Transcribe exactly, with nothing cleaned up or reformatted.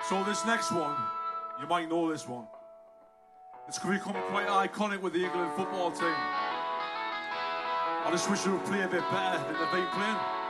So this next one, you might know this one. It's become quite iconic with the England football team. I just wish they would play a bit better than they've been playing.